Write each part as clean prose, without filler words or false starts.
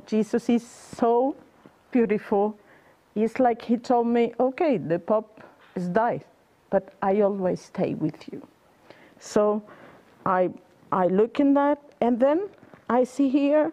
Jesus is so beautiful. It's like he told me, okay, the Pope has died, but I always stay with you. So I look in that, and then I see here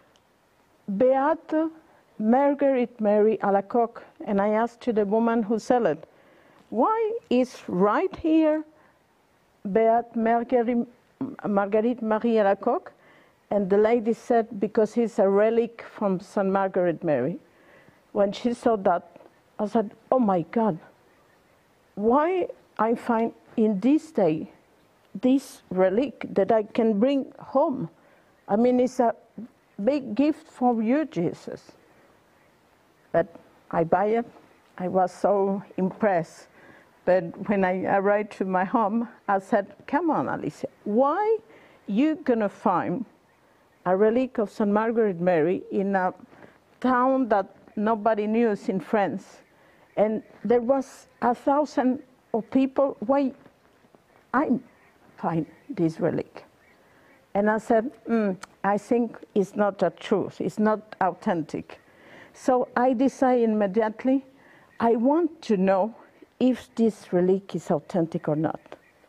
Beate Marguerite Mary Alacoque, and I asked to the woman who sold it, why is right here Beate Marguerite Marie Alacoque? And the lady said, because it's a relic from St. Margaret Mary. When she saw that, I said, oh my God, why I find in this day this relic that I can bring home? I mean, it's a big gift for you, Jesus. But I buy it. I was so impressed. But when I arrived to my home, I said, come on, Alicia, why you gonna find a relic of St. Margaret Mary in a town that nobody knew in France? And there was 1,000 of people. Why I find this relic? And I said, I think it's not the truth. It's not authentic. So I decided immediately, I want to know if this relic is authentic or not.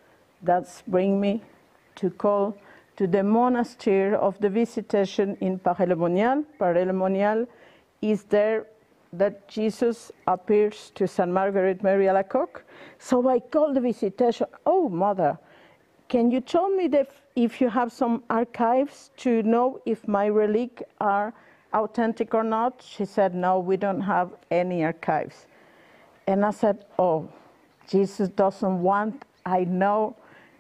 That's bring me to call to the monastery of the Visitation in Paray-le-Monial. Paray-le-Monial is there that Jesus appears to St. Margaret Mary Alacoque. So I called the Visitation, oh, Mother, can you tell me if you have some archives to know if my relics are authentic or not? She said, no, we don't have any archives. And I said, oh, Jesus doesn't want, I know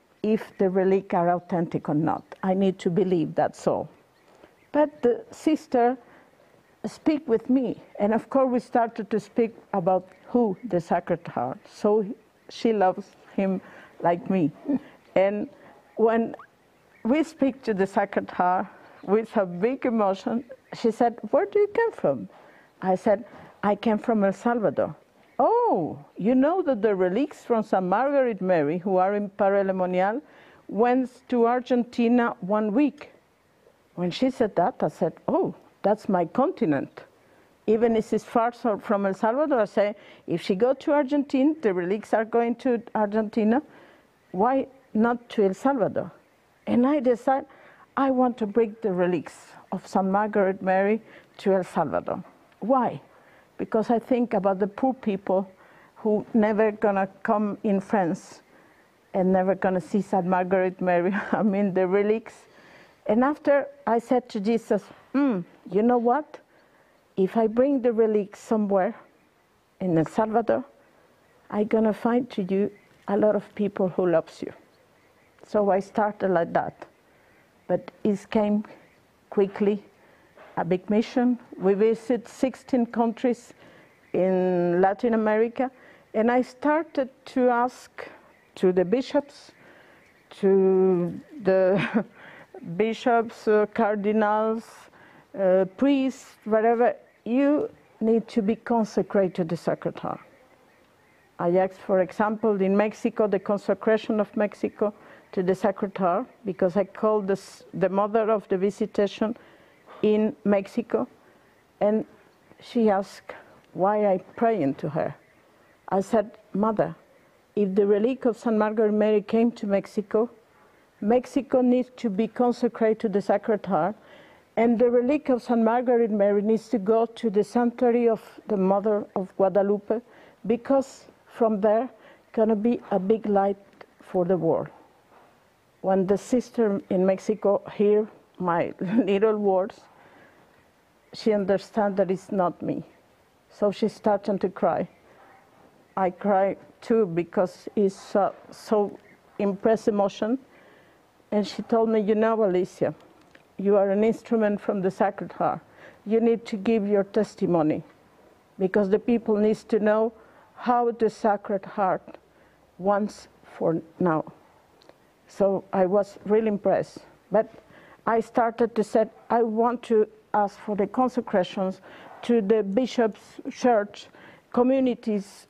if the relics are authentic or not. I need to believe that's all. But the sister speak with me, and of course we started to speak about who the Sacred Heart. So she loves him like me. And when we speak to the Sacred Heart with a big emotion, she said, where do you come from? I said, I came from El Salvador. Oh, you know that the relics from St. Margaret Mary, who are in Paray-le-Monial, went to Argentina 1 week. When she said that, I said, oh, that's my continent. Even if it's far from El Salvador, I say, if she go to Argentina, the relics are going to Argentina, why not to El Salvador? And I decided, I want to bring the relics of St. Margaret Mary to El Salvador. Why? Because I think about the poor people who never gonna come in France and never gonna see St. Margaret Mary, I mean the relics. And after I said to Jesus, you know what? If I bring the relics somewhere in El Salvador, I'm gonna find to you a lot of people who loves you. So I started like that. But it came quickly, a big mission. We visited 16 countries in Latin America, and I started to ask to the bishops, to the bishops, cardinals, priests, whatever, you need to be consecrated to the Sacred Heart. I asked, for example, in Mexico, the consecration of Mexico to the Sacred Heart, because I called the mother of the Visitation in Mexico, and she asked why I praying to her. I said, Mother, if the relic of St. Margaret Mary came to Mexico, Mexico needs to be consecrated to the Sacred Heart, and the relic of St. Margaret Mary needs to go to the sanctuary of the Mother of Guadalupe, because from there gonna be a big light for the world. When the sister in Mexico hear my little words, she understands that it's not me. So she started to cry. I cry too because it's so impressed emotion. And she told me, you know, Alicia, you are an instrument from the Sacred Heart. You need to give your testimony because the people need to know how the Sacred Heart wants for now. So I was really impressed. But I started to say, I want to ask for the consecrations to the bishops, church, communities,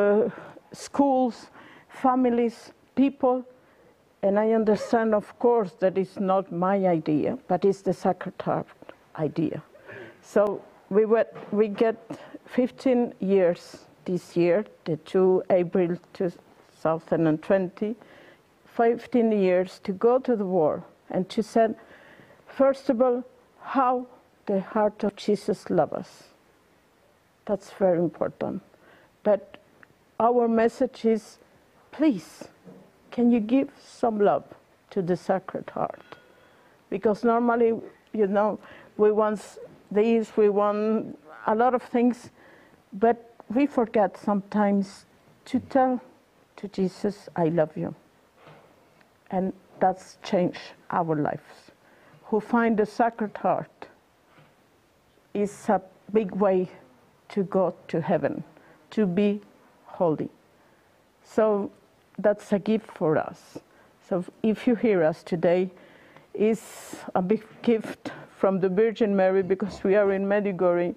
schools, families, people. And I understand, of course, that it's not my idea, but it's the Sacred Heart idea. So we get 15 years this year, the 2 April 2020, 15 years to go to the war and to say, first of all, how the heart of Jesus loves us. That's very important. But our message is, please, can you give some love to the Sacred Heart? Because normally, you know, we want this, we want a lot of things, but we forget sometimes to tell to Jesus, I love you. And that's changed our lives. Who find the Sacred Heart is a big way to go to heaven, to be holy. So that's a gift for us. So if you hear us today, it's a big gift from the Virgin Mary, because we are in Medjugorje.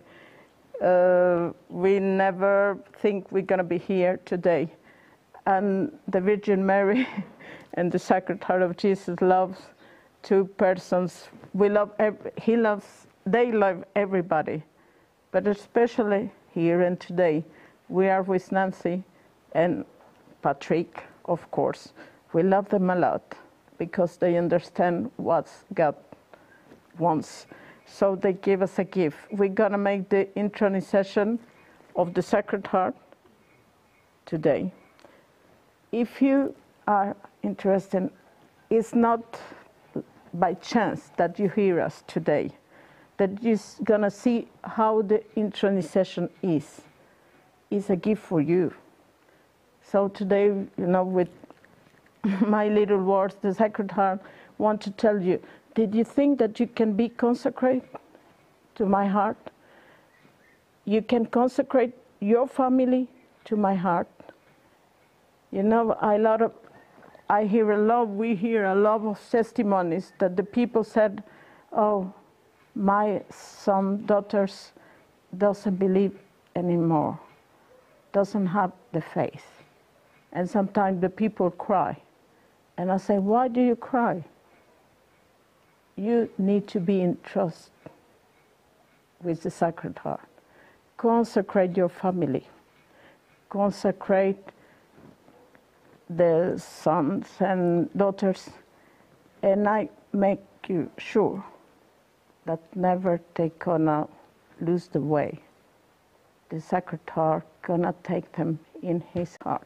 We never think we're going to be here today. And the Virgin Mary and the Sacred Heart of Jesus loves two persons. They love everybody, but especially here and today, we are with Nancy and Patrick, of course. We love them a lot because they understand what God wants. So they give us a gift. We're going to make the intronisation of the Sacred Heart today. If you are interested, it's not by chance that you hear us today, that you're going to see how the intronisation is. It's a gift for you. So today, you know, with my little words, the Sacred Heart want to tell you, did you think that you can be consecrated to my heart? You can consecrate your family to my heart. You know, we hear a lot of testimonies that the people said, oh, my son, daughters doesn't believe anymore, doesn't have the faith. And sometimes the people cry. And I say, why do you cry? You need to be in trust with the Sacred Heart. Consecrate your family. Consecrate the sons and daughters. And I make you sure that never they gonna lose the way. The Sacred Heart gonna take them in his heart.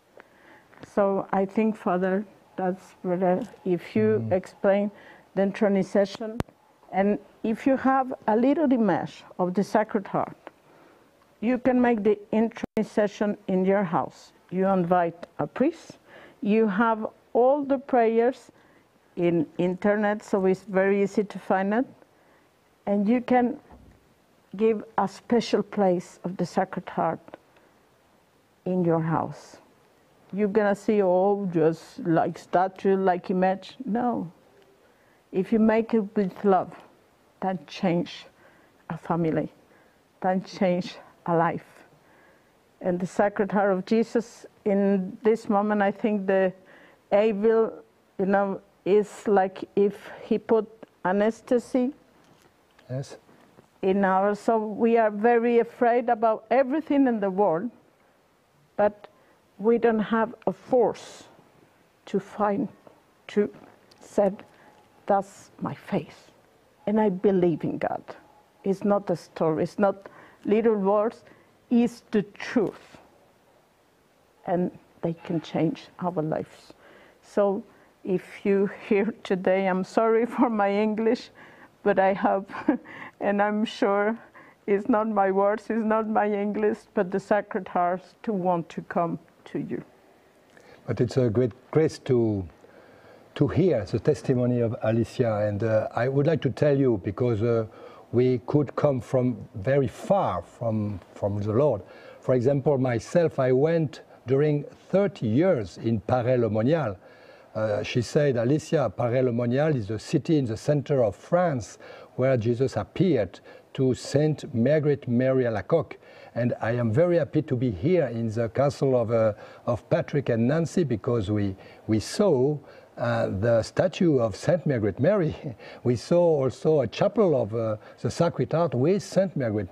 So I think, Father, that's better if you explain the intronisation. And if you have a little image of the Sacred Heart, you can make the intronisation in your house. You invite a priest. You have all the prayers in internet, so it's very easy to find it. And you can give a special place of the Sacred Heart in your house. You're gonna see, oh, just like statue, like image. No. If you make it with love, that change a family, that change a life. And the Sacred Heart of Jesus, in this moment, I think the evil, you know, is like if he put anesthesia. Yes. In our, so we are very afraid about everything in the world, but we don't have a force to find, to say, that's my faith. And I believe in God. It's not a story, it's not little words, it's the truth. And they can change our lives. So if you hear today, I'm sorry for my English, but I hope, and I'm sure it's not my words, it's not my English, but the Sacred Heart to want to come to you. But it's a great grace to hear the testimony of Alicia, and I would like to tell you, because we could come from very far from the Lord. For example, myself, I went during 30 years in Paray-le-Monial. She said, Alicia, Paray-le-Monial is a city in the center of France where Jesus appeared to Saint Margaret Mary Alacoque. And I am very happy to be here in the castle of Patrick and Nancy, because we saw the statue of Saint Margaret Mary, we saw also a chapel of the Sacred Heart with Saint Margaret